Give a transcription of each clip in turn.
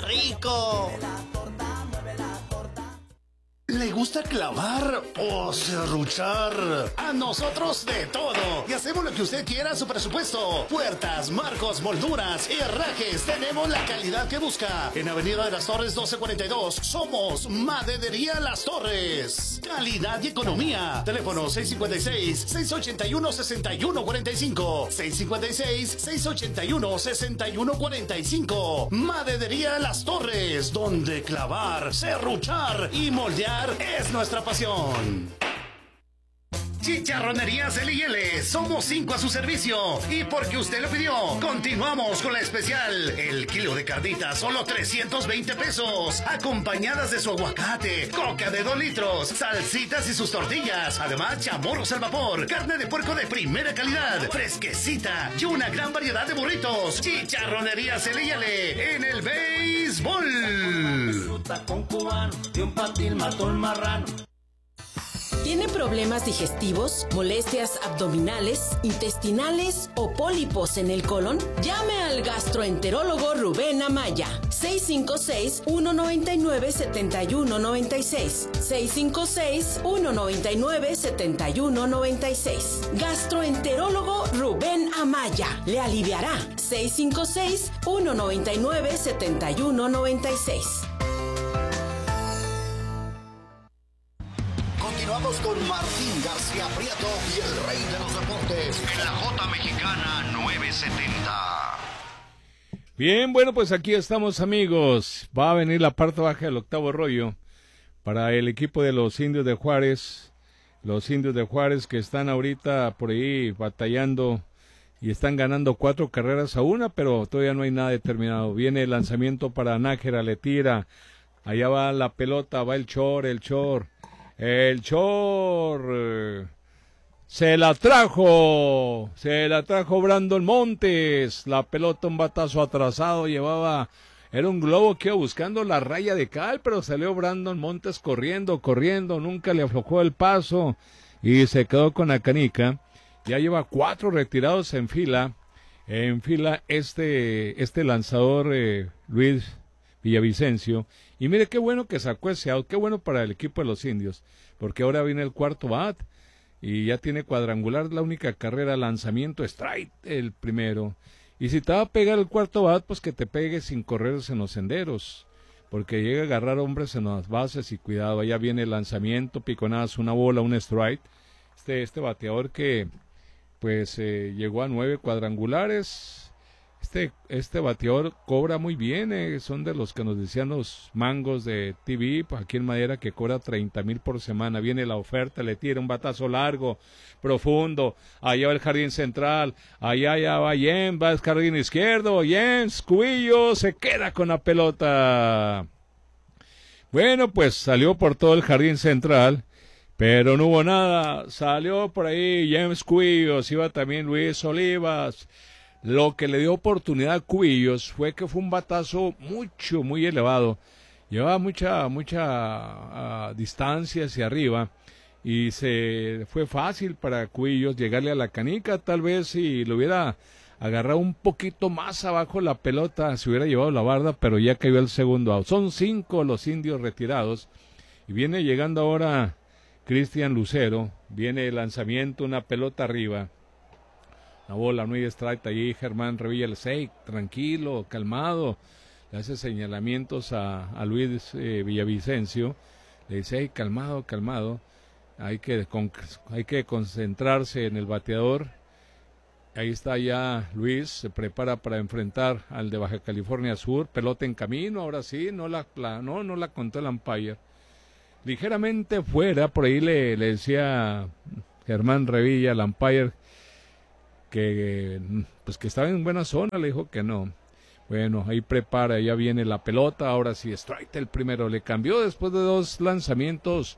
rico! ¿Le gusta clavar o serruchar? A nosotros de todo. Y hacemos lo que usted quiera a su presupuesto. Puertas, marcos, molduras, herrajes. Tenemos la calidad que busca. En Avenida de las Torres 1242. Somos Maderería Las Torres. Calidad y economía. Teléfono 656-681-6145. 656-681-6145. Maderería Las Torres. Donde clavar, serruchar y moldear es nuestra pasión. Chicharronerías L&L, somos 5 a su servicio. Y porque usted lo pidió, continuamos con la especial. El kilo de carnitas, solo 320 pesos. Acompañadas de su aguacate, coca de 2 litros, salsitas y sus tortillas. Además, chamorros al vapor, carne de puerco de primera calidad, fresquecita y una gran variedad de burritos. Chicharronerías L&L, en el béisbol. Fruta con cubano, de un patil mató el marrano. ¿Tiene problemas digestivos, molestias abdominales, intestinales o pólipos en el colon? Llame al gastroenterólogo Rubén Amaya. 656-199-7196. 656-199-7196. Gastroenterólogo Rubén Amaya. Le aliviará. 656-199-7196. Continuamos con Martín García Prieto y el rey de los deportes en la J Mexicana 970. Bien, bueno, pues aquí estamos, amigos. Va a venir la parte baja del octavo rollo para el equipo de los Indios de Juárez. Los Indios de Juárez que están ahorita por ahí batallando y están ganando 4 carreras a 1, pero todavía no hay nada determinado. Viene el lanzamiento para Nájera, le tira. Allá va la pelota, va el Chor. El Chor se la trajo Brandon Montes, la pelota un batazo atrasado, era un globo que iba buscando la raya de cal, pero salió Brandon Montes corriendo, nunca le aflojó el paso y se quedó con la canica. Ya lleva 4 retirados en fila este lanzador Luis Villavicencio, y mire qué bueno que sacó ese out, qué bueno para el equipo de los Indios, porque ahora viene el cuarto bat, y ya tiene cuadrangular, la única carrera, lanzamiento, strike el primero, y si te va a pegar el cuarto bat, pues que te pegue sin correrse en los senderos, porque llega a agarrar hombres en las bases, y cuidado, allá viene el lanzamiento, piconadas, una bola, un strike, este bateador que, pues, llegó a 9 cuadrangulares. Este bateador cobra muy bien, son de los que nos decían los mangos de TV, pues aquí en Madera, que cobra 30,000 por semana. Viene la oferta, le tira un batazo largo, profundo, allá va el jardín central, allá ya va Jens, va el jardín izquierdo, Jens, Cubillo, se queda con la pelota. Bueno, pues salió por todo el jardín central, pero no hubo nada, salió por ahí James Cubillos, iba también Luis Olivas. Lo que le dio oportunidad a Cubillos fue que fue un batazo muy elevado, llevaba mucha distancia hacia arriba, y se fue fácil para Cubillos llegarle a la canica. Tal vez si lo hubiera agarrado un poquito más abajo la pelota, se hubiera llevado la barda, pero ya cayó el segundo out. Son 5 los Indios retirados, y viene llegando ahora Cristian Lucero, viene el lanzamiento, una pelota arriba. La bola, no hay strike allí, Germán Revilla le dice, tranquilo, calmado, le hace señalamientos a Luis Villavicencio, le dice, calmado, hay que concentrarse en el bateador. Ahí está ya Luis, se prepara para enfrentar al de Baja California Sur, pelota en camino, ahora sí, no la contó el umpire, ligeramente fuera, por ahí le decía Germán Revilla al umpire, que estaba en buena zona, le dijo que no. Bueno, ahí prepara, ya viene la pelota, ahora sí, strike el primero, le cambió después de 2 lanzamientos,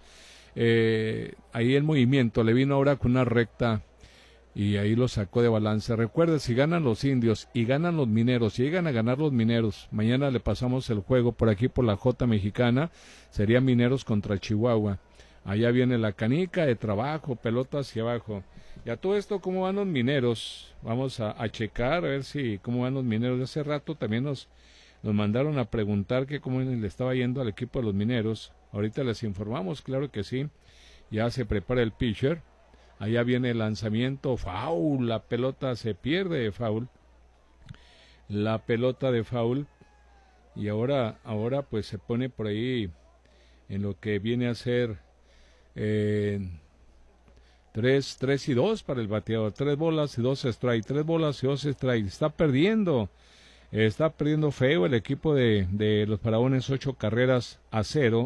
ahí el movimiento, le vino ahora con una recta, y ahí lo sacó de balance. Recuerde, si ganan los Indios y ganan los Mineros, si llegan a ganar los Mineros, mañana le pasamos el juego por aquí por la J Mexicana, sería Mineros contra Chihuahua. Allá viene la canica de trabajo, pelota hacia abajo. Y a todo esto, ¿cómo van los Mineros? Vamos a checar, a ver cómo van los Mineros. De hace rato también nos Nos mandaron a preguntar que cómo le estaba yendo al equipo de los Mineros. Ahorita les informamos, claro que sí. Ya se prepara el pitcher. Allá viene el lanzamiento, foul, la pelota se pierde de foul. La pelota de foul. Y ahora pues se pone por ahí en lo que viene a ser 3-2 para el bateador. 3 bolas y 2 strikes. 3 bolas y 2 strikes. Está perdiendo feo el equipo de los Faraones, 8 carreras a 0.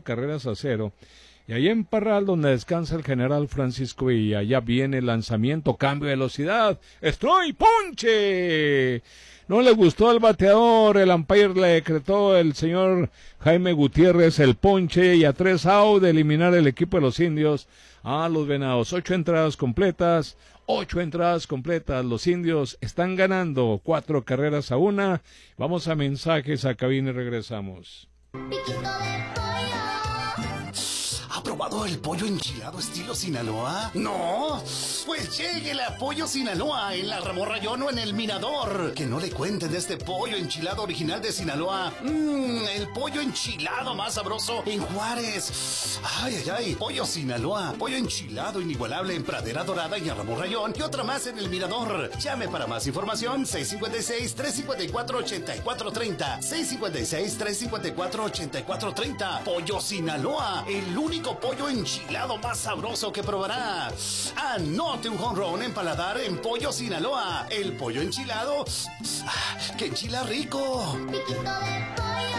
Y allá en Parral, donde descansa el general Francisco Villa, allá viene el lanzamiento, cambio de velocidad, strike, ponche. No le gustó al bateador, el umpire le decretó el señor Jaime Gutiérrez el ponche, y a 3 out de eliminar el equipo de los Indios a los Venados. 8 entradas completas, los Indios están ganando 4 carreras a 1. Vamos a mensajes a cabina y regresamos. ¿Ha probado el pollo enchilado estilo Sinaloa? No, pues lléguele a Pollo Sinaloa en la Ramón Rayón o en el Mirador. Que no le cuenten de este pollo enchilado original de Sinaloa. El pollo enchilado más sabroso en Juárez. Ay, Pollo Sinaloa, pollo enchilado inigualable en Pradera Dorada y en Ramón Rayón, y otra más en el Mirador. Llame para más información 656-354-8430. 656-354-8430. Pollo Sinaloa, el único pollo enchilado más sabroso que probará. Anote un home run en paladar en Pollo Sinaloa. El pollo enchilado que enchila rico. Piquito de pollo.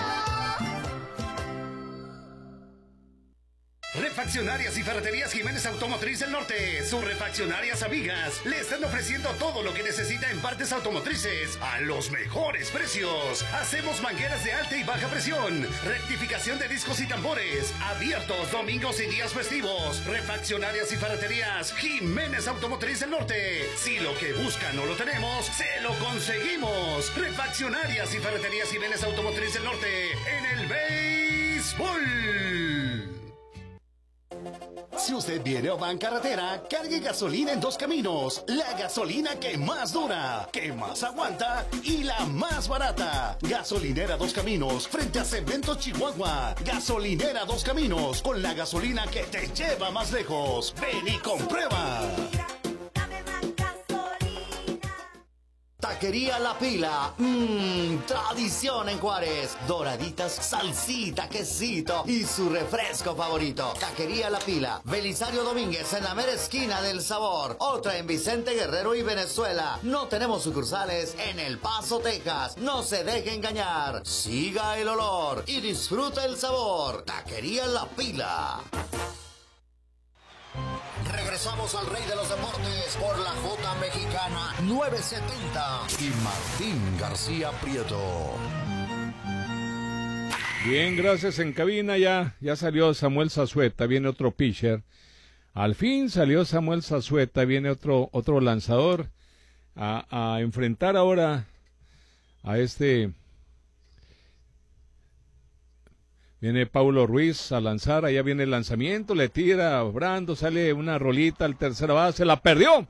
Refaccionarias y Ferreterías Jiménez Automotriz del Norte, sus refaccionarias amigas, le están ofreciendo todo lo que necesita en partes automotrices a los mejores precios. Hacemos mangueras de alta y baja presión, rectificación de discos y tambores, abiertos domingos y días festivos. Refaccionarias y Ferreterías Jiménez Automotriz del Norte. Si lo que busca no lo tenemos, se lo conseguimos. Refaccionarias y Ferreterías Jiménez Automotriz del Norte en el béisbol. Si usted viene o va en carretera, cargue gasolina en Dos Caminos. La gasolina que más dura, que más aguanta y la más barata. Gasolinera Dos Caminos, frente a Cementos Chihuahua. Gasolinera Dos Caminos, con la gasolina que te lleva más lejos. Ven y comprueba. Taquería La Pila, tradición en Juárez. Doraditas, salsita, quesito y su refresco favorito. Taquería La Pila, Belisario Domínguez en la mera esquina del sabor. Otra en Vicente Guerrero y Venezuela. No tenemos sucursales en El Paso, Texas. No se deje engañar. Siga el olor y disfruta el sabor. Taquería La Pila. Regresamos al Rey de los Deportes por la J Mexicana 970 y Martín García Prieto. Bien, gracias. En cabina ya salió Samuel Zazueta, viene otro pitcher. Al fin salió Samuel Zazueta, viene otro lanzador a enfrentar ahora a este. Viene Paulo Ruiz a lanzar, allá viene el lanzamiento, le tira a Brando, sale una rolita al tercera base, la perdió.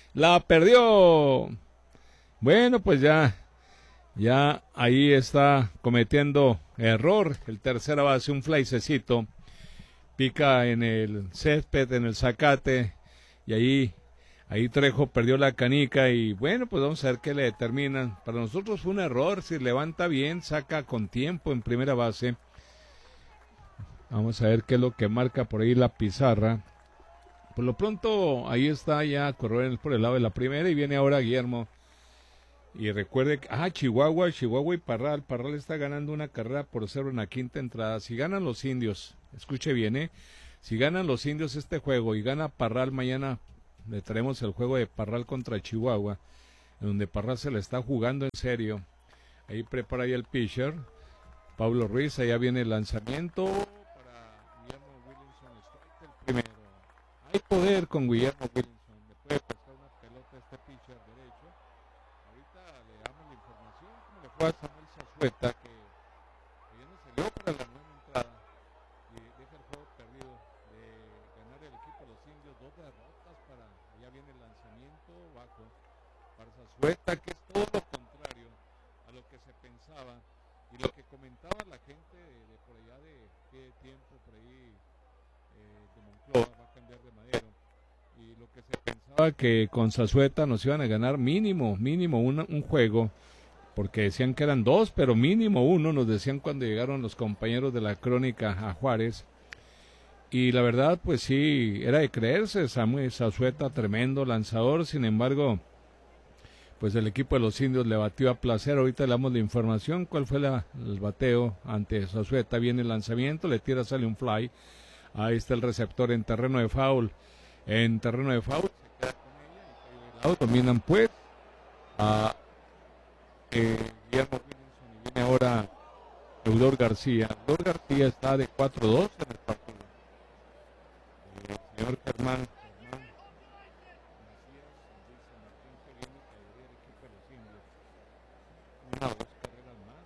Bueno, pues ya ahí está cometiendo error el tercera base, un flycecito, pica en el césped, en el zacate, y ahí Trejo perdió la canica, y bueno, pues vamos a ver qué le determinan. Para nosotros fue un error, si levanta bien, saca con tiempo en primera base. Vamos a ver qué es lo que marca por ahí la pizarra. Por lo pronto, ahí está ya correr por el lado de la primera y viene ahora Guillermo. Y recuerde que, Chihuahua y Parral. Parral está ganando una carrera por 0 en la quinta entrada. Si ganan los Indios, escuche bien, si ganan los Indios este juego y gana Parral, mañana le traemos el juego de Parral contra Chihuahua, en donde Parral se le está jugando en serio. Ahí prepara ya el pitcher, Pablo Ruiz, allá viene el lanzamiento. Primero, hay poder con Guillermo Williamson, le puede pasar una pelota a este pitcher derecho. Ahorita le damos la información como le fue a Samuel Zazueta, que ya no salió para la nueva entrada y deja el juego perdido de ganar el equipo de los Indios, 2 derrotas para, allá viene el lanzamiento bajo para Zazueta, que es todo lo contrario a lo que se pensaba comentaba la gente de por allá de tiempo, por ahí de Monclova, va a cambiar de Madero, y lo que se pensaba que con Zazueta nos iban a ganar mínimo un juego, porque decían que eran 2, pero mínimo 1, nos decían cuando llegaron los compañeros de la crónica a Juárez. Y la verdad, pues sí, era de creerse. Samuel Zazueta, tremendo lanzador. Sin embargo, pues el equipo de los indios le batió a placer. Ahorita le damos la información. ¿Cuál fue el bateo ante Zazueta? Viene el lanzamiento, le tira, sale un fly. Ahí está el receptor en terreno de foul. En terreno de foul, se queda con ella y cae de lado. Dominan pues a Guillermo Williamson y viene ahora Eudor García. Eudor García está de 4-2 en el partido. El señor Germán Macías, dice Martín Serino, que debería el equipo de los indios 1 o 2 carreras más.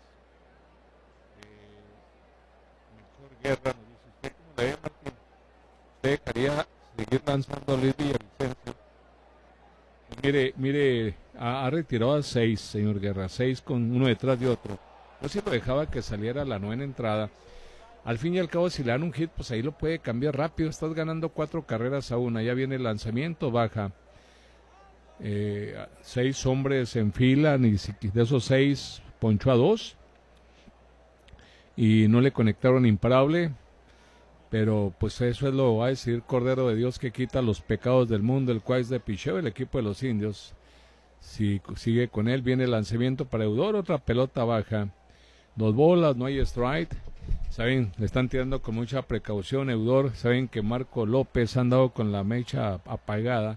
Melchor Guerra nos dice: ¿usted cómo le ve, Martín? ¿Usted dejaría seguir lanzando a Luis Villavicencio? Pues mire, ha retirado a 6, señor Guerra, 6 con uno detrás de otro. Yo sí lo dejaba que saliera la 9ª entrada. Al fin y al cabo, si le dan un hit, pues ahí lo puede cambiar rápido. Estás ganando 4 carreras a 1. Ya viene el lanzamiento, baja. 6 hombres en fila, y de esos 6 ponchó a 2. Y no le conectaron imparable. Pero pues eso es lo va a decir Cordero de Dios, que quita los pecados del mundo, el cual es de picheo, el equipo de los indios. Si sigue con él, viene el lanzamiento para Eudor, otra pelota baja. 2 bolas, no hay strike. Saben, le están tirando con mucha precaución Eudor. Saben que Marco López ha andado con la mecha apagada.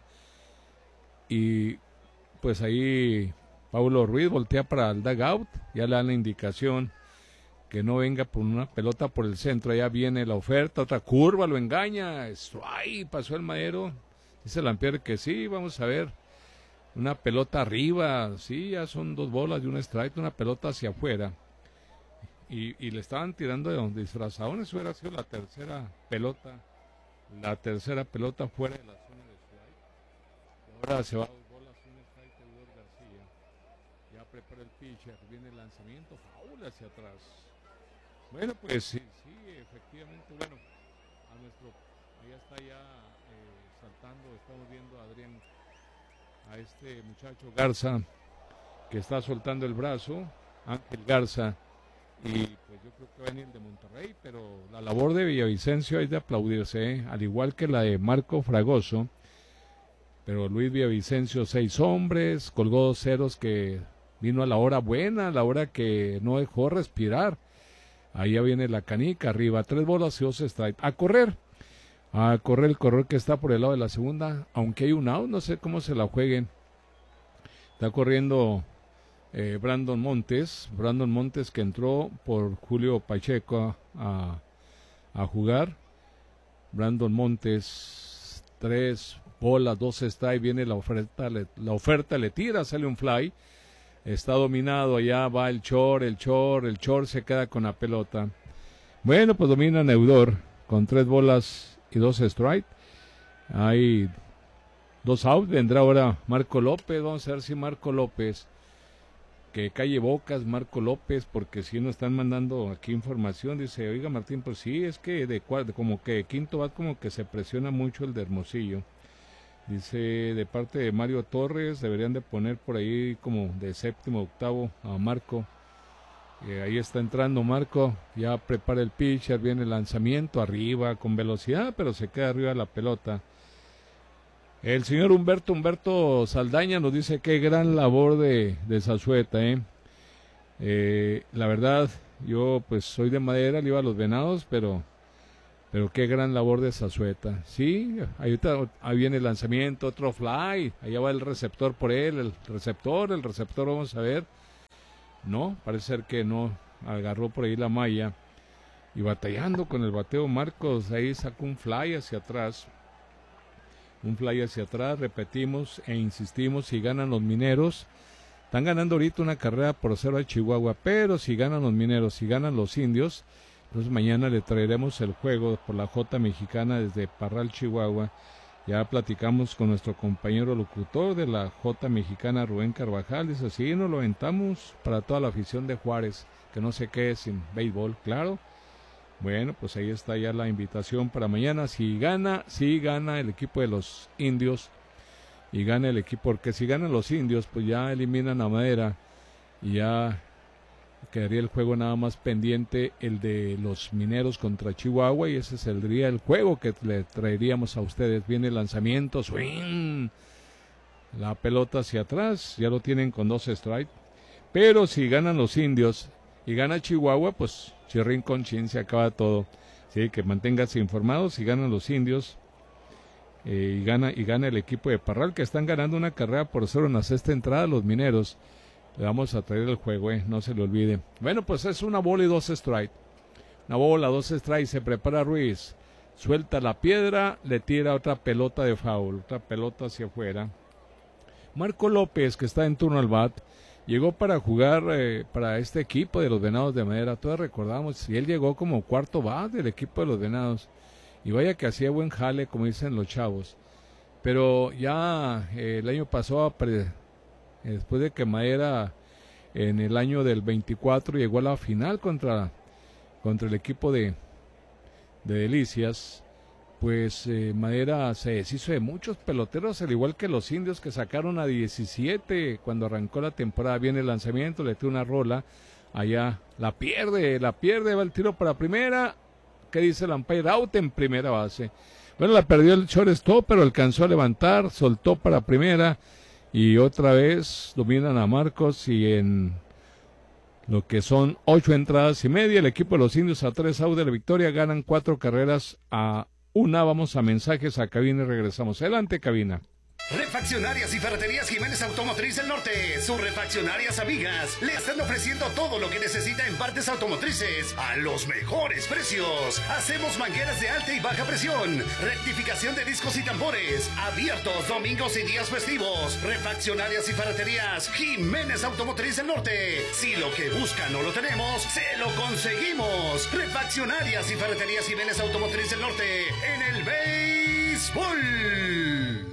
Y pues ahí Paulo Ruiz voltea para el dugout. Ya le dan la indicación que no venga por una pelota por el centro. Allá viene la oferta, otra curva, lo engaña. Strike, pasó el Madero. Dice Lampier que sí, vamos a ver. Una pelota arriba, sí, ya son 2 bolas y un strike, una pelota hacia afuera. Y le estaban tirando de disfrazadones. Eso hubiera sido la tercera pelota fuera de la zona de strike. Ahora se va a 2 bolas, un strike de Eudor García. Ya prepara el pitcher, viene el lanzamiento, foul hacia atrás. Bueno, pues sí, efectivamente, bueno, allá está ya saltando, estamos viendo a Adrián, a este muchacho Garza, que está soltando el brazo, Ángel Garza. Y pues yo creo que va a venir de Monterrey, pero la labor de Villavicencio es de aplaudirse, al igual que la de Marco Fragoso. Pero Luis Villavicencio, 6 hombres, colgó 2 ceros, que vino a la hora buena, a la hora que no dejó respirar. Ahí ya viene la canica, arriba, 3 bolas y 2 strikes. A correr el corredor que está por el lado de la segunda, aunque hay un out, no sé cómo se la jueguen. Está corriendo Brandon Montes, que entró por Julio Pacheco a jugar. Brandon Montes, 3 bolas, 2 strikes, viene la oferta le tira, sale un fly, está dominado, allá va el short se queda con la pelota. Bueno, pues domina Eudor con 3 bolas y 2 strikes. Hay 2 outs, vendrá ahora Marco López. Vamos a ver si Marco López, que calle bocas Marco López, porque si nos están mandando aquí información, dice: oiga Martín, pues sí, es que como que quinto bat como que se presiona mucho el de Hermosillo. Dice, de parte de Mario Torres, deberían de poner por ahí como de 7º, 8º a Marco. Ahí está entrando Marco, ya prepara el pitcher, viene el lanzamiento arriba con velocidad, pero se queda arriba la pelota. El señor Humberto Saldaña nos dice: qué gran labor de Zazueta, la verdad, yo pues soy de Madera, le iba a los Venados, pero qué gran labor de Zazueta. Sí, ahí viene el lanzamiento, otro fly, allá va el receptor por él, el receptor vamos a ver. No, parece ser que no, agarró por ahí la malla, y batallando con el bateo Marcos, ahí sacó un fly hacia atrás, repetimos e insistimos: si ganan los mineros, están ganando ahorita una carrera por 0 a Chihuahua, pero si ganan los mineros, si ganan los indios, entonces mañana le traeremos el juego por la J Mexicana desde Parral, Chihuahua. Ya platicamos con nuestro compañero locutor de la J Mexicana, Rubén Carvajal, dice: sí, nos lo aventamos para toda la afición de Juárez, que no se quede sin béisbol, claro. Bueno, pues ahí está ya la invitación para mañana. Si gana el equipo de los indios y gana el equipo, porque si ganan los indios, pues ya eliminan a Madera y ya quedaría el juego nada más pendiente, el de los Mineros contra Chihuahua, y ese sería el juego que le traeríamos a ustedes. Viene el lanzamiento, swing, la pelota hacia atrás, ya lo tienen con 2 strikes. Pero si ganan los indios y gana Chihuahua, pues chirrín con chin, se acaba todo. Sí, que manténgase informados. Si ganan los indios y gana el equipo de Parral, que están ganando una carrera por 0 en la 6ª entrada, los Mineros. Le vamos a traer el juego, no se le olvide. Bueno, pues es una bola y 2 strikes. Una bola, 2 strikes, se prepara Ruiz. Suelta la piedra, le tira otra pelota de foul, otra pelota hacia afuera. Marco López, que está en turno al bat, llegó para jugar para este equipo de los Venados de Madera. Todos recordamos, y él llegó como cuarto bat del equipo de los Venados. Y vaya que hacía buen jale, como dicen los chavos. Pero ya el año pasado, después de que Madera en el año del 24 llegó a la final contra el equipo de Delicias, pues Madera se deshizo de muchos peloteros, al igual que los indios, que sacaron a 17 cuando arrancó la temporada. Viene el lanzamiento, le tira una rola, allá la pierde, va el tiro para primera. ¿Qué dice el umpire? Out en primera base. Bueno, la perdió el shortstop, pero alcanzó a levantar, soltó para primera, y otra vez dominan a Marcos, y en lo que son 8 entradas y media, el equipo de los indios a 3 outs de la victoria, ganan 4 carreras a 1. Vamos a mensajes a cabina y regresamos. Adelante, cabina. Refaccionarias y Ferreterías Jiménez Automotriz del Norte, sus refaccionarias amigas, le están ofreciendo todo lo que necesita en partes automotrices a los mejores precios. Hacemos mangueras de alta y baja presión, rectificación de discos y tambores, abiertos domingos y días festivos. Refaccionarias y Ferreterías Jiménez Automotriz del Norte. Si lo que buscan no lo tenemos, se lo conseguimos. Refaccionarias y Ferreterías Jiménez Automotriz del Norte en el béisbol.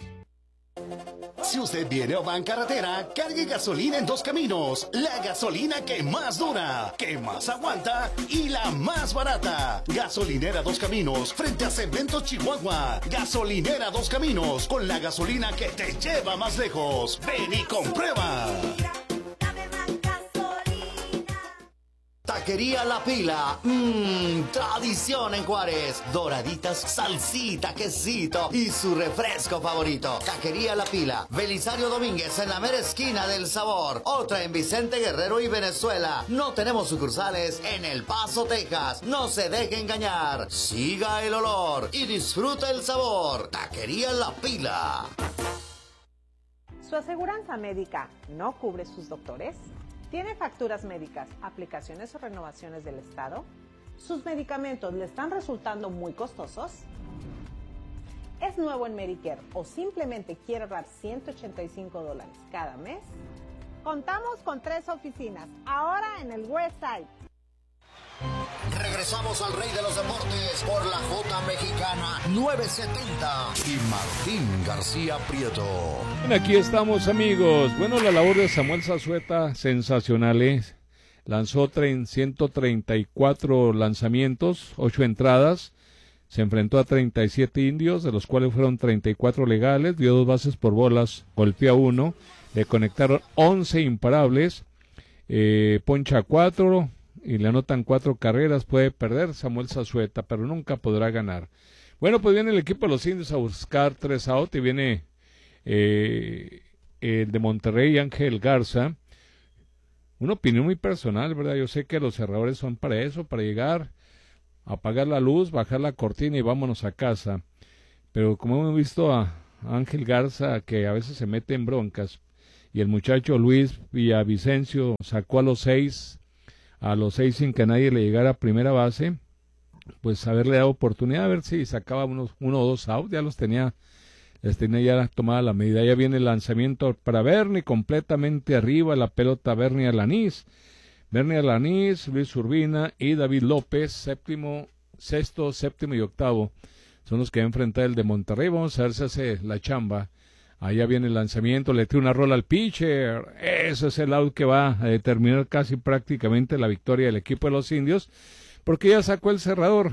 Si usted viene o va en carretera, cargue gasolina en Dos Caminos. La gasolina que más dura, que más aguanta y la más barata. Gasolinera Dos Caminos, frente a Cementos Chihuahua. Gasolinera Dos Caminos, con la gasolina que te lleva más lejos. Ven y comprueba. Taquería La Pila, tradición en Juárez. Doraditas, salsita, quesito y su refresco favorito. Taquería La Pila, Belisario Domínguez en la mera esquina del sabor. Otra en Vicente Guerrero y Venezuela. No tenemos sucursales en El Paso, Texas. No se deje engañar. Siga el olor y disfruta el sabor. Taquería La Pila. ¿Su aseguranza médica no cubre sus doctores? ¿Tiene facturas médicas, aplicaciones o renovaciones del Estado? ¿Sus medicamentos le están resultando muy costosos? ¿Es nuevo en Medicare o simplemente quiere ahorrar $185 cada mes? Contamos con 3 oficinas, ahora en el West Side. Regresamos al rey de los deportes por la J Mexicana 970 y Martín García Prieto. Bien, aquí estamos, amigos. Bueno, la labor de Samuel Zazueta, sensacional, lanzó 134 lanzamientos, 8 entradas, se enfrentó a 37 indios, de los cuales fueron 34 legales, dio 2 bases por bolas, golpeó a 1, le conectaron 11 imparables, poncha 4, y le anotan 4 carreras. Puede perder Samuel Zazueta, pero nunca podrá ganar. Bueno, pues viene el equipo de los indios a buscar 3 outs, y viene el de Monterrey, Ángel Garza. Una opinión muy personal, ¿verdad? Yo sé que los cerradores son para eso, para llegar, apagar la luz, bajar la cortina y vámonos a casa. Pero como hemos visto a Ángel Garza, que a veces se mete en broncas, y el muchacho Luis Villavicencio sacó a los 6 sin que nadie le llegara a primera base, pues haberle dado oportunidad, a ver si sacaba uno o 2 outs, ya les tenía ya tomada la medida. Ya viene el lanzamiento para Bernie, completamente arriba, la pelota Bernie Alanís, Luis Urbina y David López, sexto, séptimo y octavo, son los que va a enfrentar el de Monterrey. Vamos a ver si hace la chamba Allá viene el lanzamiento, le tira una rola al pitcher. Ese es el out que va a determinar casi prácticamente la victoria del equipo de los indios, porque ya sacó el cerrador,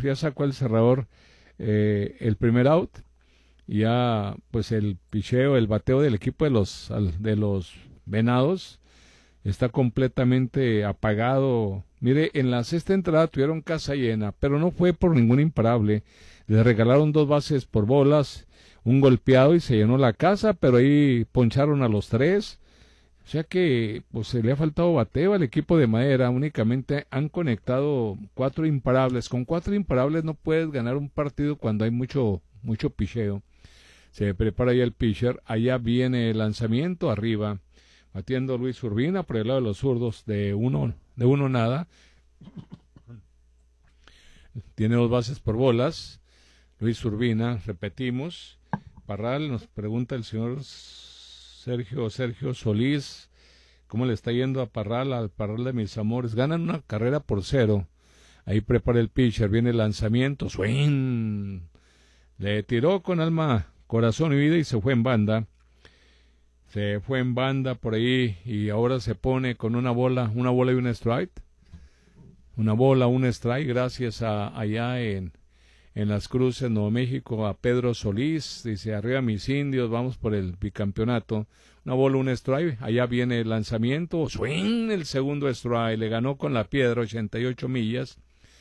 el primer out. Ya pues el picheo, el bateo del equipo de los Venados está completamente apagado. Mire, en la sexta entrada tuvieron casa llena, pero no fue por ningún imparable. Les regalaron 2 bases por bolas, un golpeado y se llenó la casa, pero ahí poncharon a los 3. O sea que pues se le ha faltado bateo al equipo de Madera. Únicamente han conectado 4 imparables. Con 4 imparables no puedes ganar un partido cuando hay mucho picheo. Se prepara ya el pitcher. Allá viene el lanzamiento arriba. Batiendo Luis Urbina por el lado de los zurdos de uno nada. Tiene 2 bases por bolas. Luis Urbina, repetimos. Parral, nos pregunta el señor Sergio Solís, ¿cómo le está yendo a Parral, al Parral de mis amores? Ganan una carrera por 0. Ahí prepara el pitcher, viene el lanzamiento, swing. Le tiró con alma, corazón y vida y se fue en banda. Se fue en banda por ahí y ahora se pone con una bola y un strike. Una bola, un strike, gracias a allá en Las Cruces, Nuevo México, a Pedro Solís. Dice, arriba mis indios, vamos por el bicampeonato. Una bola, un strike, allá viene el lanzamiento, swing, el segundo strike, le ganó con la piedra, 88 millas.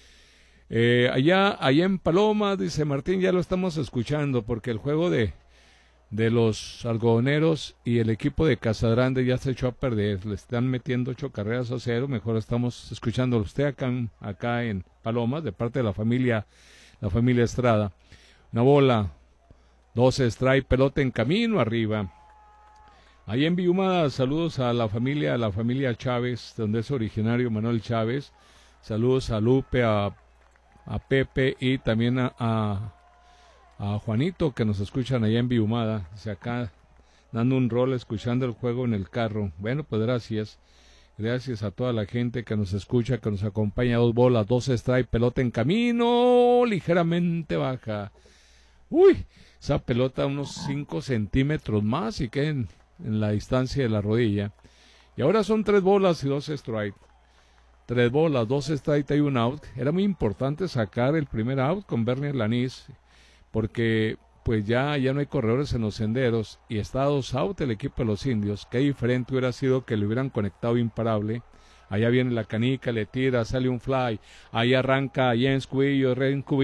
Allá en Paloma, dice Martín, ya lo estamos escuchando, porque el juego de los algodoneros y el equipo de Casagrande ya se echó a perder, le están metiendo 8 carreras a 0, mejor estamos escuchando a usted acá en Palomas, de parte de la familia Estrada. Una bola, 12 strike, pelota en camino arriba. Ahí en Biumada, saludos a la familia Chávez, donde es originario Manuel Chávez. Saludos a Lupe, a Pepe y también a Juanito, que nos escuchan allá en Biumada. Acá dando un rol, escuchando el juego en el carro. Bueno, pues gracias. Gracias a toda la gente que nos escucha, que nos acompaña. 2 bolas, 12 strike, pelota en camino, ligeramente baja. Uy, esa pelota unos 5 centímetros más y queda en la distancia de la rodilla. Y ahora son 3 bolas y 2 strike. 3 bolas, 2 strike y 1 out. Era muy importante sacar el primer out con Bernie Lanís, porque pues ya no hay corredores en los senderos y está 2 out el equipo de los indios. Qué diferente hubiera sido que le hubieran conectado imparable. Allá viene la canica, le tira, sale un fly. Ahí arranca Jens Cubillos,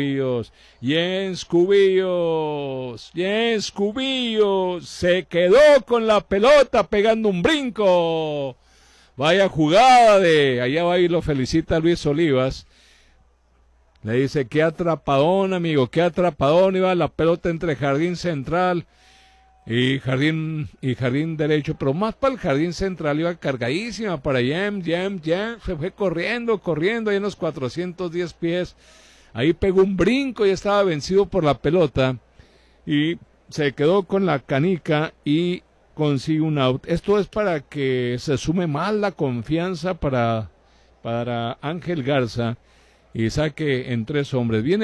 Jens Cubillos. Se quedó con la pelota pegando un brinco. Vaya jugada allá va y lo felicita Luis Olivas. Le dice, qué atrapadón, amigo, qué atrapadón. Iba la pelota entre jardín central y jardín derecho, pero más para el jardín central. Iba cargadísima para Jam. Se fue corriendo, ahí en los 410 pies. Ahí pegó un brinco y estaba vencido por la pelota. Y se quedó con la canica y consigue un out. Esto es para que se sume más la confianza para Ángel Garza y saque en 3 hombres. Viene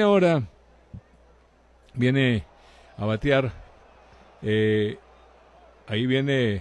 a batear, ahí viene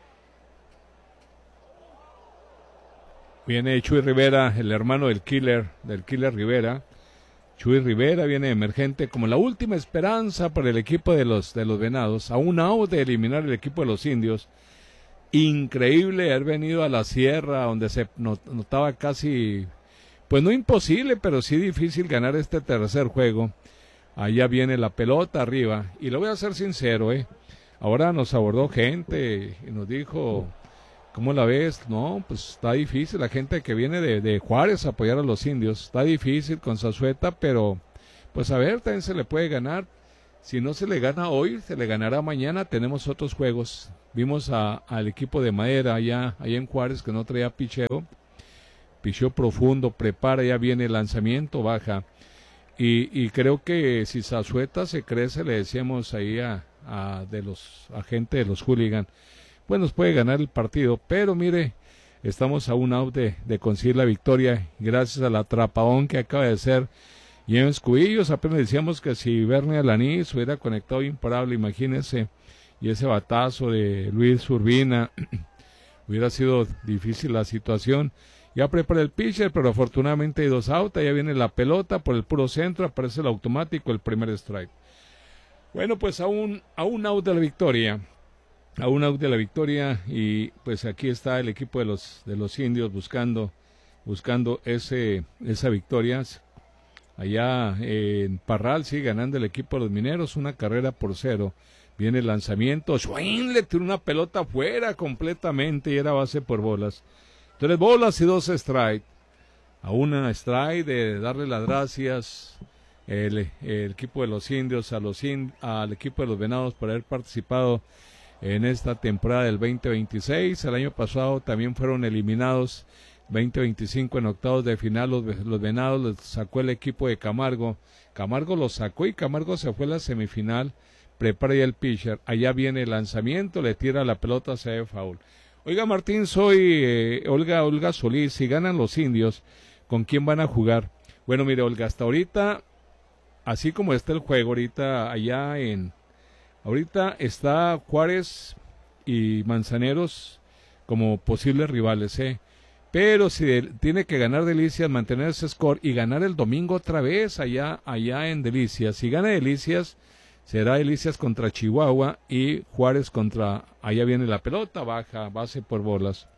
Chuy Rivera, el hermano del killer Rivera. Chuy Rivera viene emergente como la última esperanza para el equipo de los Venados, a un out de eliminar el equipo de los indios. Increíble haber venido a la sierra, donde se notaba casi, pues no imposible, pero sí difícil ganar este tercer juego. Allá viene la pelota arriba, y lo voy a ser sincero, ahora nos abordó gente y nos dijo, ¿cómo la ves? No, pues está difícil, la gente que viene de Juárez a apoyar a los indios, está difícil con Zazueta, pero pues a ver, también se le puede ganar. Si no se le gana hoy, se le ganará mañana. Tenemos otros juegos. Vimos al equipo de Madera allá en Juárez, que no traía picheo profundo, prepara, ya viene el lanzamiento, baja. Y creo que si Zazueta se crece, le decíamos ahí a gente de los hooligan, pues nos puede ganar el partido, pero mire, estamos a un out de conseguir la victoria, gracias al atrapadón que acaba de hacer James Cubillos. Apenas decíamos que si Bernie Alanís hubiera conectado imparable, imagínense, y ese batazo de Luis Urbina, hubiera sido difícil la situación. Ya prepara el pitcher, pero afortunadamente hay 2 outs, ya viene la pelota por el puro centro, aparece el automático, el primer strike. Bueno, pues a un out de la victoria, y pues aquí está el equipo de los indios buscando esa victoria. Allá en Parral sigue ganando el equipo de los mineros, 1-0. Viene el lanzamiento, Schwein le tiró una pelota fuera completamente y era base por bolas. 3 bolas y 2 strike. A una strike de darle las gracias el equipo de los indios al equipo de los venados por haber participado en esta temporada del 2026. El año pasado también fueron eliminados 2025 en octavos de final. Los venados los sacó el equipo de Camargo. Camargo los sacó y Camargo se fue a la semifinal. Prepara ya el pitcher. Allá viene el lanzamiento, le tira la pelota, se ve foul. Oiga, Martín, soy Olga Solís. Si ganan los indios, ¿con quién van a jugar? Bueno, mire, Olga, hasta ahorita, así como está el juego ahorita ahorita está Juárez y Manzaneros como posibles rivales, pero si tiene que ganar Delicias, mantener ese score y ganar el domingo otra vez allá en Delicias. Si gana Delicias, será Delicias contra Chihuahua y Juárez contra, allá viene la pelota, baja, base por bolas,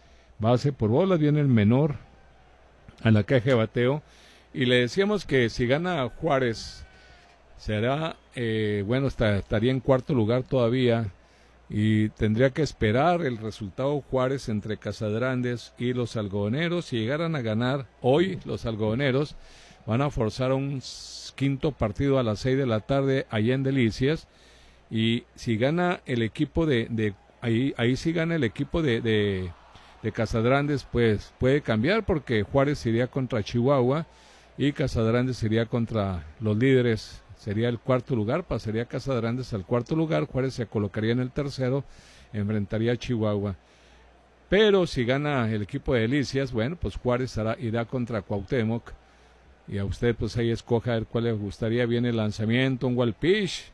viene el menor a la caja de bateo, y le decíamos que si gana Juárez, será, estaría en cuarto lugar todavía, y tendría que esperar el resultado Juárez entre Casadrandes y los algodoneros. Si llegaran a ganar hoy, los algodoneros van a forzar un quinto partido a las 6 de la tarde allá en Delicias, y si gana el equipo ahí sí gana el equipo de Casadrandes, pues puede cambiar, porque Juárez iría contra Chihuahua y Casadrandes iría contra los líderes, sería el cuarto lugar, pasaría Casadrandes al cuarto lugar, Juárez se colocaría en el tercero, enfrentaría a Chihuahua. Pero si gana el equipo de Delicias, bueno, pues Juárez irá contra Cuauhtémoc, y a usted pues ahí escoja a ver cuál le gustaría. Viene el lanzamiento, un wild pitch,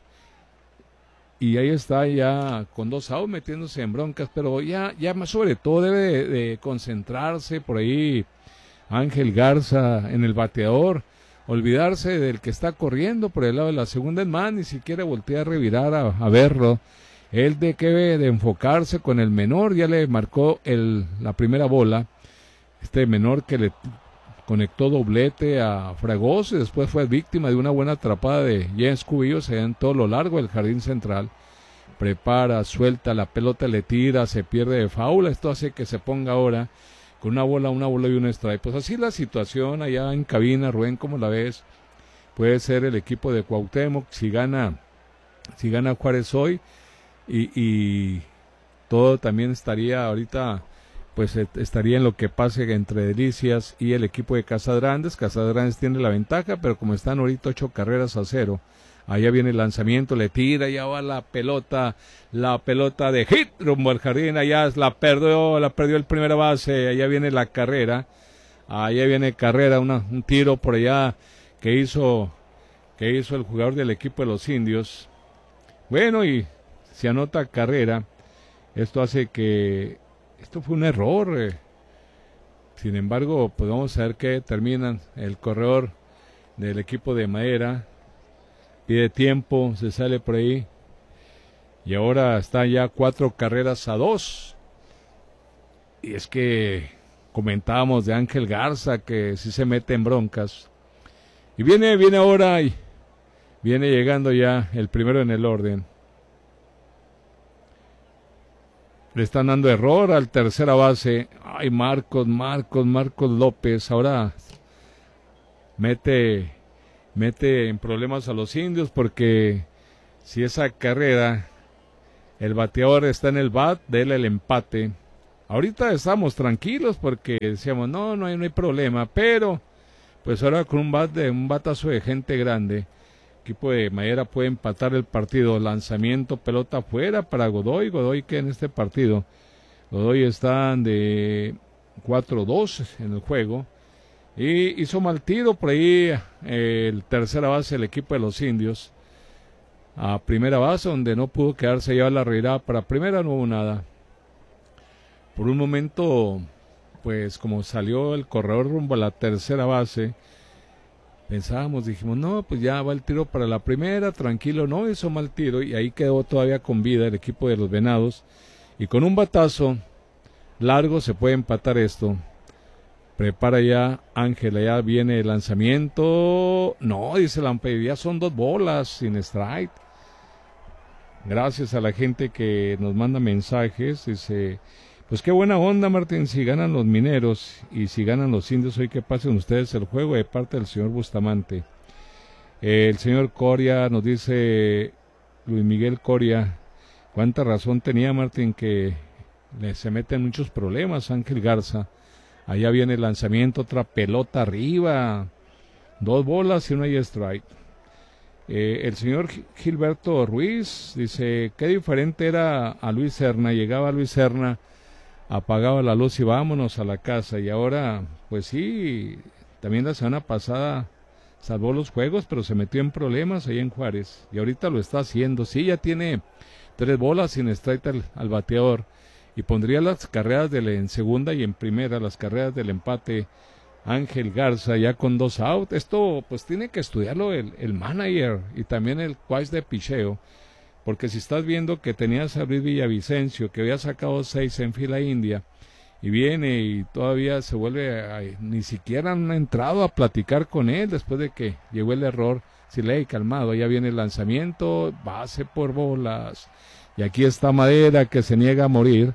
y ahí está ya con 2 outs metiéndose en broncas, pero ya más sobre todo debe de concentrarse por ahí Ángel Garza en el bateador, olvidarse del que está corriendo por el lado de la segunda en más, ni siquiera voltear a revirar a verlo. Él debe de enfocarse con el menor, ya le marcó la primera bola, este menor que le conectó doblete a Fragoso y después fue víctima de una buena atrapada de Jens Cubillos en todo lo largo del jardín central. Prepara, suelta, la pelota le tira, se pierde de foul. Esto hace que se ponga ahora con una bola y un strike. Pues así la situación allá en cabina. Rubén, ¿cómo la ves? Puede ser el equipo de Cuauhtémoc si gana Juárez hoy, y todo también estaría ahorita, pues estaría en lo que pase entre Delicias y el equipo de Casadrandes. Casadrandes tiene la ventaja, pero como están ahorita 8-0, allá viene el lanzamiento, le tira, ya va la pelota de hit rumbo al jardín, allá la perdió el primera base, allá viene la carrera, un tiro por allá que hizo el jugador del equipo de los indios. Bueno, y se anota carrera, esto hace que esto fue un error. Sin embargo, pues vamos a ver qué terminan. El corredor del equipo de Madera pide tiempo, se sale por ahí, y ahora está ya 4-2. Y es que comentábamos de Ángel Garza que sí se mete en broncas, y viene ahora y viene llegando ya el primero en el orden. Le están dando error al tercera base. Ay, Marcos López ahora mete en problemas a los indios, porque si esa carrera, el bateador está en el bat, déle el empate. Ahorita estamos tranquilos porque decíamos, no hay problema, pero pues ahora con un batazo de gente grande, el equipo de Madera puede empatar el partido. Lanzamiento, pelota afuera para Godoy que en este partido, Godoy está de 4-2 en el juego, y hizo mal tiro por ahí el tercera base del equipo de los indios. a primera base, donde no pudo quedarse ya la revirada para primera, no hubo nada. Por un momento, pues como salió el corredor rumbo a la tercera base, dijimos, no, pues ya va el tiro para la primera, tranquilo, no hizo mal tiro, y ahí quedó todavía con vida el equipo de los Venados, y con un batazo largo se puede empatar esto. Prepara ya Ángel, ya viene el lanzamiento, no, dice la umpire, ya son 2 bolas sin strike. Gracias a la gente que nos manda mensajes, dice, pues qué buena onda, Martín, si ganan los Mineros y si ganan los Indios, hoy que pasen ustedes el juego de parte del señor Bustamante. El señor Coria nos dice, Luis Miguel Coria, cuánta razón tenía Martín, que se mete en muchos problemas Ángel Garza. Allá viene el lanzamiento, otra pelota arriba, 2 bolas y no hay strike. El señor Gilberto Ruiz dice, qué diferente era a Luis Serna, llegaba Luis Serna, apagaba la luz y vámonos a la casa, y ahora, pues sí, también la semana pasada salvó los juegos, pero se metió en problemas ahí en Juárez, y ahorita lo está haciendo, sí, ya tiene 3 bolas sin strike al bateador, y pondría las carreras en segunda y en primera, las carreras del empate, Ángel Garza ya con 2 out. Esto pues tiene que estudiarlo el manager y también el coach de picheo, porque si estás viendo que tenías a Luis Villavicencio, que había sacado 6 en fila india, y viene y todavía se vuelve, ni siquiera han entrado a platicar con él después de que llegó el error. Si le he calmado, ya viene el lanzamiento, base por bolas, y aquí está Madera, que se niega a morir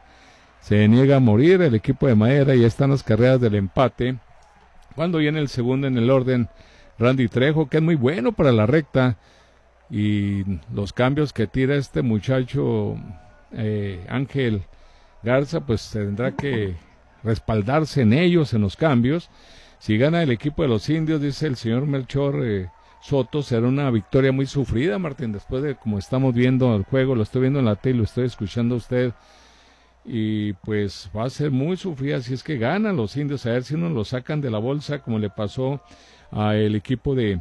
el equipo de Madera, y ya están las carreras del empate. Cuando viene el segundo en el orden, Randy Trejo, que es muy bueno para la recta, y los cambios que tira este muchacho Ángel Garza, pues tendrá que respaldarse en ellos, en los cambios. Si gana el equipo de los Indios, dice el señor Melchor Soto, será una victoria muy sufrida, Martín, después de como estamos viendo el juego, lo estoy viendo en la tele, lo estoy escuchando a usted, y pues va a ser muy sufrida si es que ganan los Indios, a ver si no lo sacan de la bolsa, como le pasó al equipo de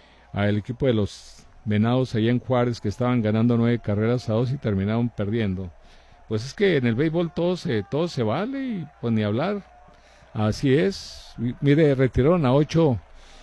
los Venados allá en Juárez, que estaban ganando 9-2 y terminaron perdiendo. Pues es que en el béisbol todo se vale, y pues ni hablar, así es. Mire, retiraron a 8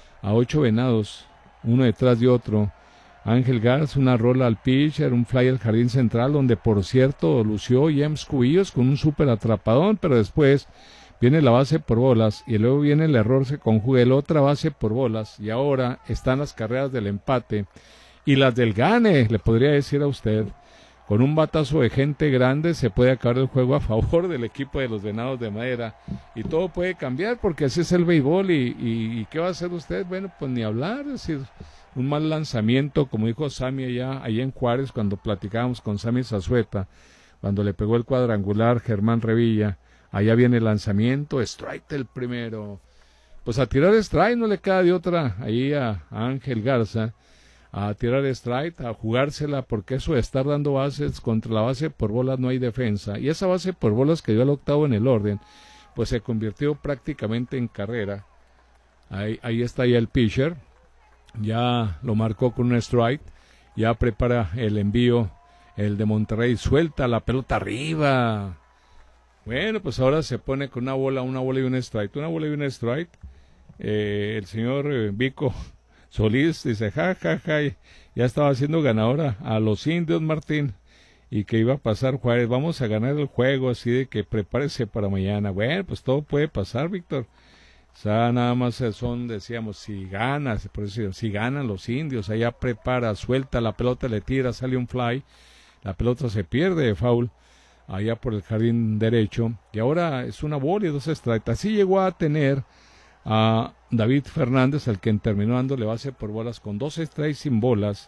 Venados, uno detrás de otro. Ángel Garza, una rola al pitcher, un fly al jardín central, donde por cierto lució James Cubillos con un súper atrapadón, pero después viene la base por bolas, y luego viene el error, se conjuga la otra base por bolas, y ahora están las carreras del empate, y las del gane, le podría decir a usted. Con un batazo de gente grande se puede acabar el juego a favor del equipo de los Venados de Madera, y todo puede cambiar, porque así es el béisbol, y ¿qué va a hacer usted? Bueno, pues ni hablar, es decir, un mal lanzamiento, como dijo Sammy allá en Juárez, cuando platicábamos con Sammy Zazueta, cuando le pegó el cuadrangular Germán Revilla, allá viene el lanzamiento, strike el primero, pues a tirar strike, no le queda de otra ahí a Ángel Garza, a tirar strike, a jugársela, porque eso de estar dando bases contra la base por bolas no hay defensa, y esa base por bolas que dio al octavo en el orden, pues se convirtió prácticamente en carrera. Ahí está ya el pitcher, ya lo marcó con un strike, ya prepara el envío, el de Monterrey, suelta la pelota arriba. Bueno, pues ahora se pone con una bola y un strike, el señor Vico Solís dice, ja, ya estaba haciendo ganadora a los Indios, Martín, y que iba a pasar Juárez, vamos a ganar el juego, así de que prepárese para mañana. Bueno, pues todo puede pasar, Víctor. O sea, nada más decíamos, si ganan los Indios, allá prepara, suelta la pelota, le tira, sale un fly, la pelota se pierde de foul, allá por el jardín derecho, y ahora es una bola y 2 strikes. Así llegó a tener a David Fernández, al que terminó dándole base por bolas con 2 strikes sin bolas,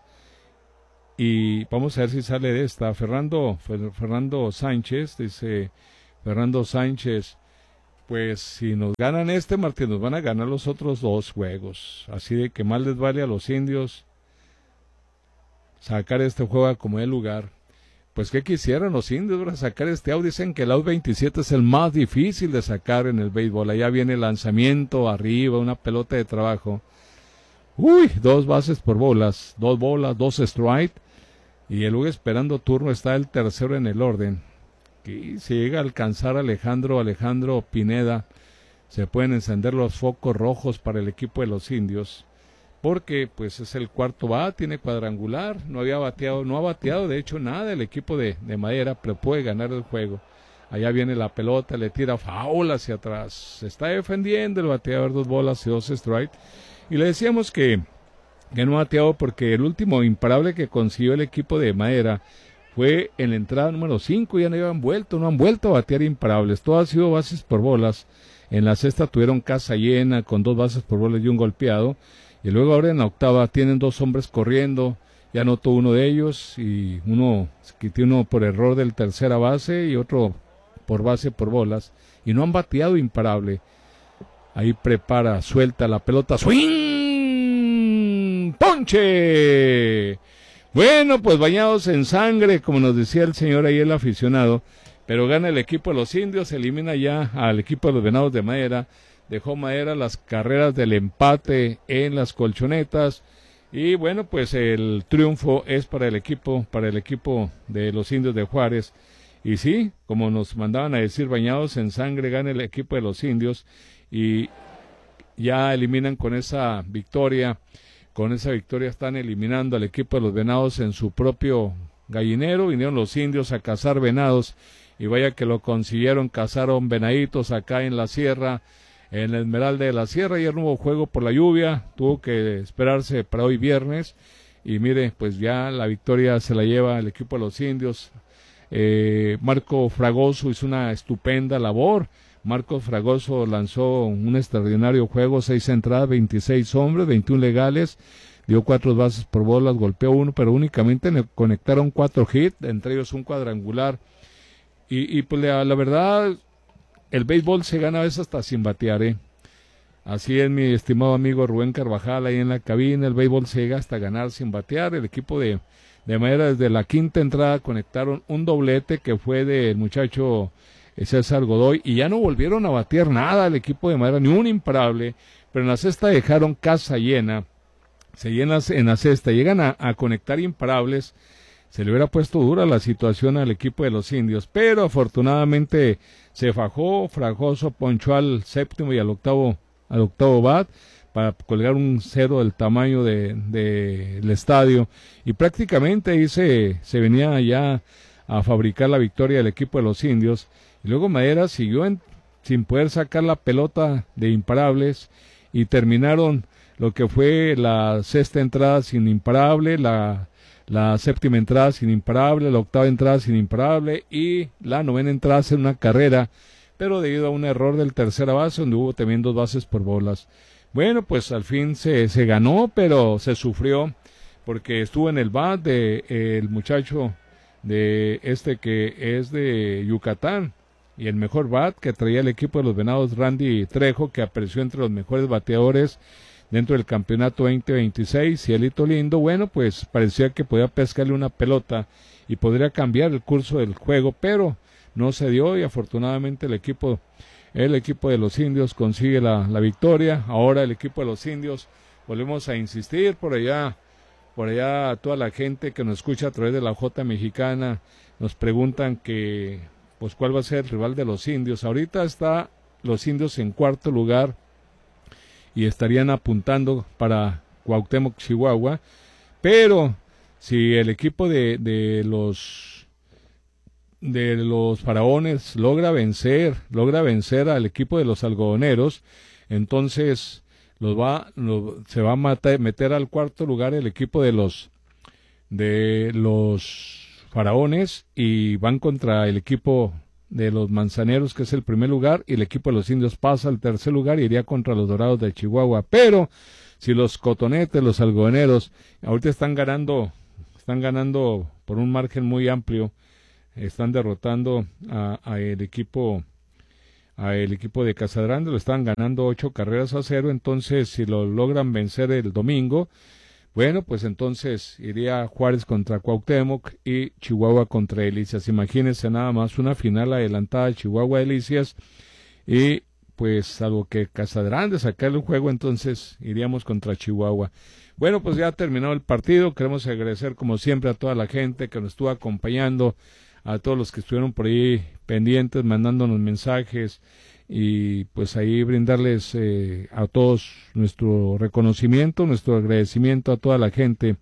y vamos a ver si sale de esta. Fernando Sánchez, dice Fernando Sánchez, pues si nos ganan Martín, nos van a ganar los otros 2 juegos, así de que más les vale a los Indios sacar este juego a como de lugar. Pues qué quisieran los Indios para sacar este out. Dicen que el out 27 es el más difícil de sacar en el béisbol. Allá viene el lanzamiento arriba, una pelota de trabajo. 2 bases por bolas, 2 bolas, 2 strike. y luego esperando turno está el tercero en el orden. Y si llega a alcanzar Alejandro Pineda, se pueden encender los focos rojos para el equipo de los indios, porque pues es el cuarto bat, tiene cuadrangular, no ha bateado de hecho nada el equipo de Madera, pero puede ganar el juego. Allá viene la pelota, le tira foul hacia atrás, se está defendiendo el bateador, 2 bolas y 2 strikes, y le decíamos que no ha bateado porque el último imparable que consiguió el equipo de Madera fue en la entrada número 5, ya no han vuelto a batear imparables, todo ha sido bases por bolas. En la sexta tuvieron casa llena con 2 bases por bolas y un golpeado, y luego ahora en la octava tienen 2 hombres corriendo, ya anotó uno de ellos, y uno por error del tercera base y otro por base por bolas, y no han bateado imparable. Ahí prepara, suelta la pelota, ¡swing! ¡Ponche! Bueno, pues bañados en sangre, como nos decía el señor ahí, el aficionado, pero gana el equipo de los indios, elimina ya al equipo de los Venados de Madera, dejó Madera las carreras del empate en las colchonetas, y bueno, pues el triunfo es para el equipo de los indios de Juárez. Y sí, como nos mandaban a decir, bañados en sangre, gana el equipo de los indios y ya eliminan con esa victoria están eliminando al equipo de los Venados en su propio gallinero. Vinieron los indios a cazar venados y vaya que lo consiguieron, cazaron venaditos acá en la sierra, en la Esmeralda de la Sierra. Ayer no hubo juego por la lluvia, tuvo que esperarse para hoy viernes y mire, pues ya la victoria se la lleva el equipo de los indios. Marco Fragoso hizo una estupenda labor. Marcos Fragoso lanzó un extraordinario juego, 6 entradas, 26 hombres, 21 legales, dio 4 bases por bolas, golpeó uno, pero únicamente le conectaron 4 hits, entre ellos un cuadrangular. Y pues la verdad, el béisbol se gana a veces hasta sin batear, Así es, mi estimado amigo Rubén Carvajal, ahí en la cabina, el béisbol se llega hasta ganar sin batear. El equipo de Madera desde la quinta entrada conectaron un doblete que fue del muchacho César Godoy y ya no volvieron a batear nada el equipo de Madera, ni un imparable, pero en la sexta dejaron casa llena, se llena en la sexta, llegan a conectar imparables, se le hubiera puesto dura la situación al equipo de los indios, pero afortunadamente se fajó, Fragoso ponchó al séptimo y al octavo bat, para colgar un cero del tamaño del estadio, y prácticamente ahí se venía ya a fabricar la victoria del equipo de los indios, y luego Madera siguió sin poder sacar la pelota de imparables, y terminaron lo que fue la sexta entrada sin imparable, la séptima entrada sin imparable, la octava entrada sin imparable, y la novena entrada en una carrera, pero debido a un error del tercera base, donde hubo también 2 bases por bolas. Bueno, pues al fin se ganó, pero se sufrió porque estuvo en el bat el muchacho de que es de Yucatán, y el mejor bat que traía el equipo de los Venados, Randy Trejo, que apareció entre los mejores bateadores dentro del campeonato 2026, Cielito Lindo. Bueno, pues parecía que podía pescarle una pelota y podría cambiar el curso del juego, pero no se dio, y afortunadamente el equipo de los indios consigue la victoria. Ahora el equipo de los indios, volvemos a insistir, por allá toda la gente que nos escucha a través de la Jota Mexicana nos preguntan que pues cuál va a ser el rival de los indios. Ahorita está los indios en cuarto lugar y estarían apuntando para Cuauhtémoc, Chihuahua, pero si el equipo de los Faraones logra vencer al equipo de los Algodoneros, entonces se va a meter al cuarto lugar el equipo de los Faraones, y van contra el equipo de los Manzaneros, que es el primer lugar, y el equipo de los indios pasa al tercer lugar y iría contra los Dorados de Chihuahua. Pero si los Cotonetes, los Algodoneros, ahorita están ganando por un margen muy amplio, están derrotando a el equipo de Casagrande, lo están ganando 8-0, entonces si lo logran vencer el domingo, bueno, pues entonces iría Juárez contra Cuauhtémoc y Chihuahua contra Delicias. Imagínense nada más, una final adelantada de Chihuahua Delicias, y pues salvo que Casadrán de sacar el juego, entonces iríamos contra Chihuahua. Bueno, pues ya ha terminado el partido. Queremos agradecer como siempre a toda la gente que nos estuvo acompañando, a todos los que estuvieron por ahí pendientes, mandándonos mensajes, y pues ahí brindarles a todos nuestro reconocimiento, nuestro agradecimiento a toda la gente.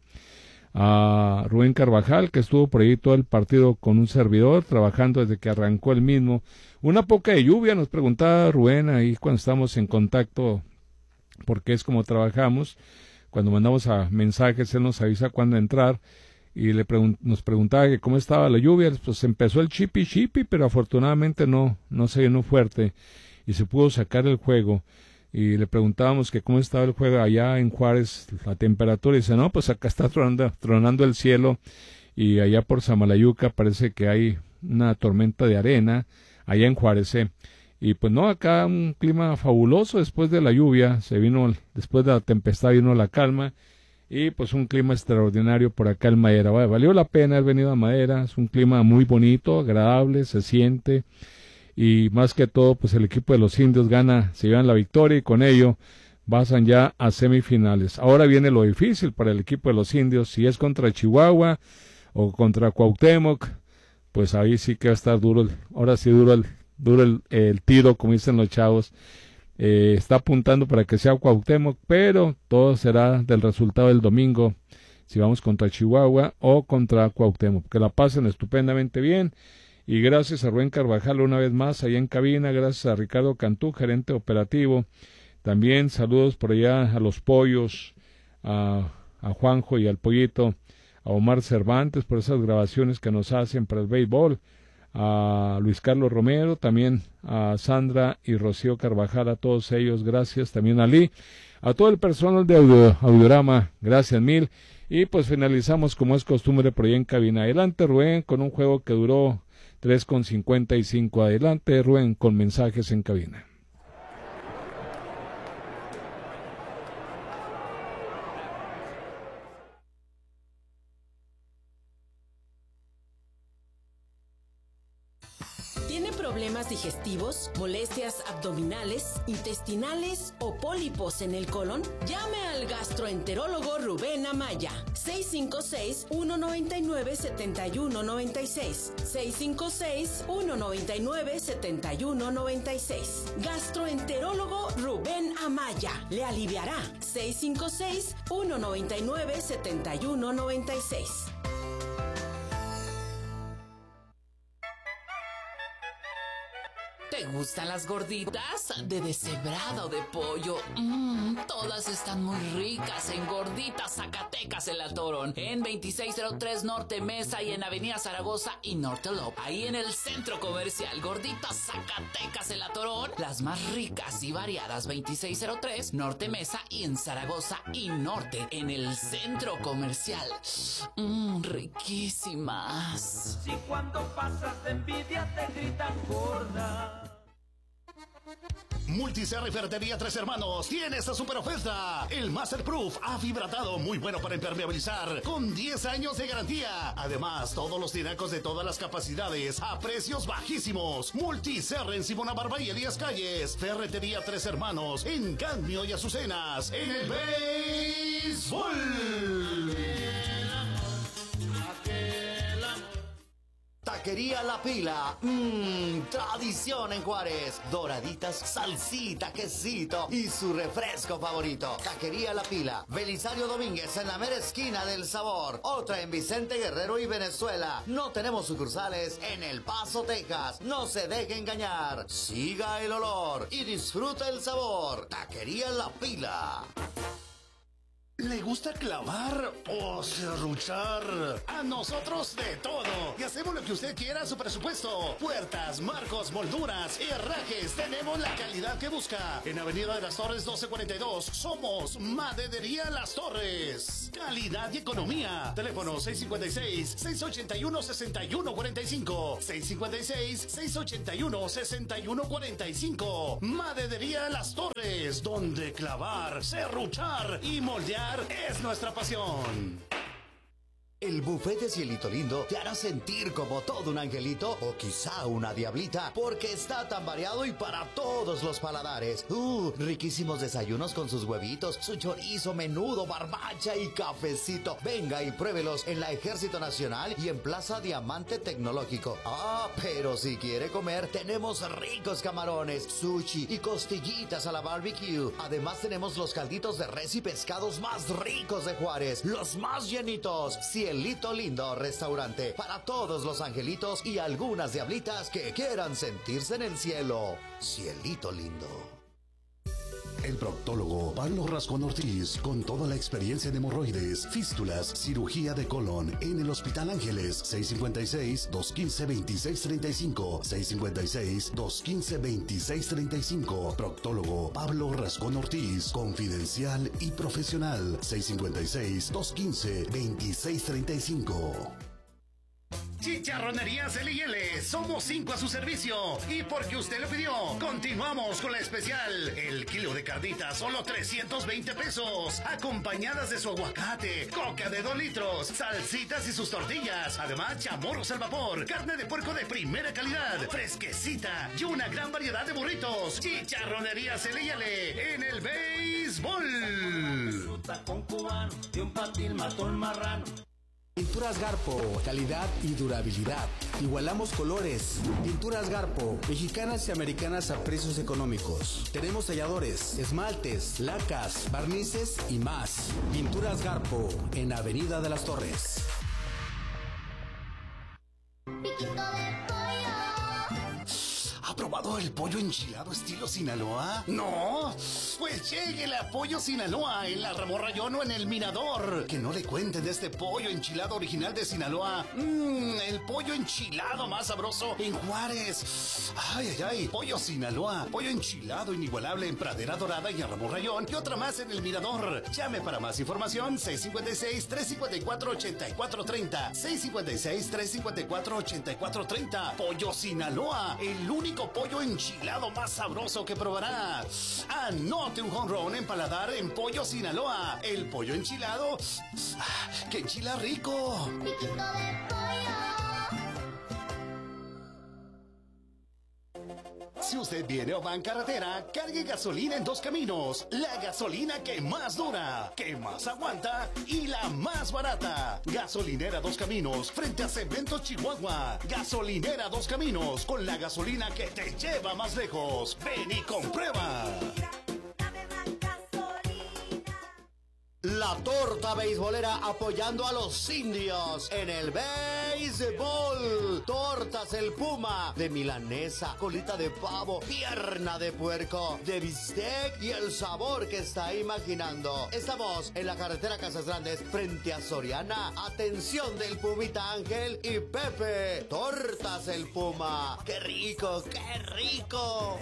A Rubén Carvajal, que estuvo por ahí todo el partido con un servidor, trabajando desde que arrancó el mismo. Una poca de lluvia, nos preguntaba Rubén ahí cuando estábamos en contacto, porque es como trabajamos. Cuando mandamos a mensajes, él nos avisa cuándo entrar, y nos preguntaba que cómo estaba la lluvia. Pues empezó el chipi, pero afortunadamente no se llenó fuerte, y se pudo sacar el juego. Y le preguntábamos que cómo estaba el juego allá en Juárez, la temperatura, y dice, no, pues acá está tronando el cielo, y allá por Samalayuca parece que hay una tormenta de arena, allá en Juárez, y pues no, acá un clima fabuloso después de la lluvia, después de la tempestad vino la calma, y pues un clima extraordinario por acá en Madera. Valió la pena haber venido a Madera, es un clima muy bonito, agradable, se siente, y más que todo, pues el equipo de los Indios se llevan la victoria, y con ello pasan ya a semifinales. Ahora viene lo difícil para el equipo de los Indios, si es contra Chihuahua o contra Cuauhtémoc, pues ahí sí que va a estar duro, ahora sí duro el tiro, como dicen los chavos. Está apuntando para que sea Cuauhtémoc, pero todo será del resultado del domingo, si vamos contra Chihuahua o contra Cuauhtémoc. Que la pasen estupendamente bien. Y gracias a Rubén Carvajal una vez más allá en cabina, gracias a Ricardo Cantú, gerente operativo. También saludos por allá a los Pollos, a Juanjo y al Pollito, a Omar Cervantes por esas grabaciones que nos hacen para el béisbol, a Luis Carlos Romero, también a Sandra y Rocío Carvajal, a todos ellos, gracias. También a Lee, a todo el personal de Audiorama, gracias mil. Y pues finalizamos como es costumbre por allá en cabina. Adelante Rubén con un juego que duró 3:55. Adelante, Rubén, con mensajes en cabina. ¿Tiene problemas digestivos, molestias abdominales, intestinales o pólipos en el colon? Llame al gastroenterólogo Rubén Amaya. 656-199-7196. 656-199-7196. Gastroenterólogo Rubén Amaya. Le aliviará. 656-199-7196. ¿Te gustan las gorditas? De deshebrada o de pollo. Todas están muy ricas en Gorditas Zacatecas El Atorón. En 2603 Norte Mesa y en Avenida Zaragoza y Norte Lop. Ahí en el centro comercial. Gorditas Zacatecas El Atorón. Las más ricas y variadas. 2603 Norte Mesa y en Zaragoza y Norte. En el centro comercial. Riquísimas. Si cuando pasas de envidia te gritan gorda. Multiserra y Ferretería Tres Hermanos tiene esta super oferta. El Masterproof afibratado, muy bueno para impermeabilizar, con 10 años de garantía. Además, todos los tinacos de todas las capacidades a precios bajísimos. Multiserra en Simona Barba y Elías Calles. Ferretería Tres Hermanos en Cadmio y Azucenas. En el béisbol. Taquería La Pila, tradición en Juárez. Doraditas, salsita, quesito y su refresco favorito. Taquería La Pila, Belisario Domínguez en la mera esquina del sabor. Otra en Vicente Guerrero y Venezuela. No tenemos sucursales en El Paso, Texas. No se deje engañar. Siga el olor y disfruta el sabor. Taquería La Pila. ¿Le gusta clavar o serruchar? A nosotros de todo. Y hacemos lo que usted quiera a su presupuesto. Puertas, marcos, molduras, herrajes. Tenemos la calidad que busca. En Avenida de las Torres 1242. Somos Maderería Las Torres. Calidad y economía. Teléfono 656-681-6145. 656-681-6145. Maderería Las Torres. Donde clavar, serruchar y moldear es nuestra pasión. El buffet de Cielito Lindo te hará sentir como todo un angelito o quizá una diablita, porque está tan variado y para todos los paladares. Riquísimos desayunos con sus huevitos, su chorizo, menudo, barbacha y cafecito. Venga y pruébelos en la Ejército Nacional y en Plaza Diamante Tecnológico. Pero si quiere comer, tenemos ricos camarones, sushi y costillitas a la barbecue. Además tenemos los calditos de res y pescados más ricos de Juárez, los más llenitos. Cielito Lindo Restaurante, para todos los angelitos y algunas diablitas que quieran sentirse en el cielo. Cielito Lindo. El proctólogo Pablo Rascón Ortiz, con toda la experiencia en hemorroides, fístulas, cirugía de colon en el Hospital Ángeles. 656-215-2635. 656-215-2635. Proctólogo Pablo Rascón Ortiz, confidencial y profesional. 656-215-2635. Chicharronerías L&L, somos 5 a su servicio. Y porque usted lo pidió, continuamos con la especial. El kilo de carnitas, solo 320 pesos. Acompañadas de su aguacate, coca de 2 litros, salsitas y sus tortillas. Además, chamorros al vapor, carne de puerco de primera calidad, fresquecita y una gran variedad de burritos. Chicharronerías L&L, en el béisbol. Fruta con cubano y un patil matón marrano. Pinturas Garpo, calidad y durabilidad. Igualamos colores. Pinturas Garpo, mexicanas y americanas a precios económicos. Tenemos talladores, esmaltes, lacas, barnices y más. Pinturas Garpo, en Avenida de las Torres. ¿Ha probado el pollo enchilado estilo Sinaloa? ¿No? Pues lléguele a Pollo Sinaloa en la Ramorrayón o en el Mirador. Que no le cuenten de este pollo enchilado original de Sinaloa. El pollo enchilado más sabroso en Juárez. Ay. Pollo Sinaloa. Pollo enchilado inigualable en Pradera Dorada y en Ramorrayón. Y otra más en el Mirador. Llame para más información. 656-354-8430. 656-354-8430. Pollo Sinaloa. El único pollo enchilado más sabroso que probará. Anote un home run en paladar en Pollo Sinaloa. El pollo enchilado que enchila rico. Piquito de pollo. Si usted viene o va en carretera, cargue gasolina en 2 caminos. La gasolina que más dura, que más aguanta y la más barata. Gasolinera 2 Caminos, frente a Cementos Chihuahua. Gasolinera 2 Caminos, con la gasolina que te lleva más lejos. Ven y comprueba. La torta beisbolera apoyando a los indios en el béisbol. Tortas El Puma, de milanesa, colita de pavo, pierna de puerco, de bistec y el sabor que está imaginando. Estamos en la carretera Casas Grandes frente a Soriana. Atención del Pumita Ángel y Pepe. Tortas El Puma. ¡Qué rico, qué rico!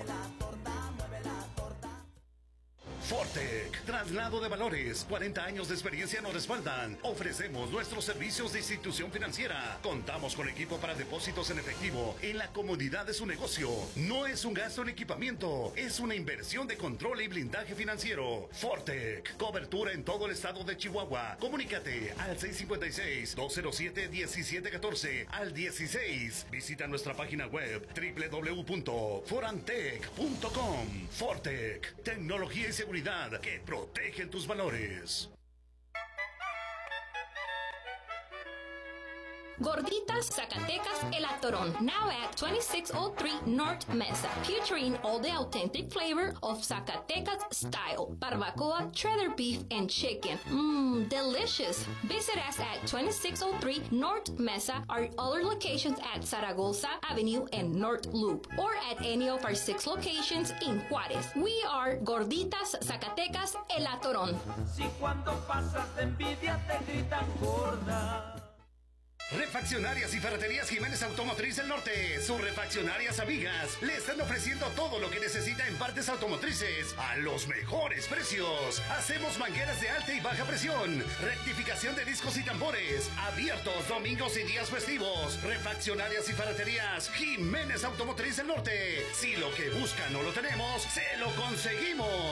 Fortec, traslado de valores, 40 años de experiencia nos respaldan. Ofrecemos nuestros servicios de institución financiera. Contamos con equipo para depósitos en efectivo en la comodidad de su negocio. No es un gasto en equipamiento, es una inversión de control y blindaje financiero. Fortec, cobertura en todo el estado de Chihuahua. Comunícate al 656-207-1714 al 16. Visita nuestra página web www.forantec.com. Fortec, tecnología y seguridad que protegen tus valores. Gorditas Zacatecas El Atorón, now at 2603 North Mesa, featuring all the authentic flavor of Zacatecas style, barbacoa, cheddar beef, and chicken. Delicious. Visit us at 2603 North Mesa, our other locations at Zaragoza Avenue and North Loop, or at any of our 6 locations in Juárez. We are Gorditas Zacatecas El Atorón. Si cuando pasas de envidia te gritan gorda. Refaccionarias y ferreterías Jiménez Automotriz del Norte, sus refaccionarias amigas, le están ofreciendo todo lo que necesita en partes automotrices a los mejores precios. Hacemos mangueras de alta y baja presión, rectificación de discos y tambores, abiertos domingos y días festivos. Refaccionarias y ferreterías Jiménez Automotriz del Norte. Si lo que busca no lo tenemos, se lo conseguimos.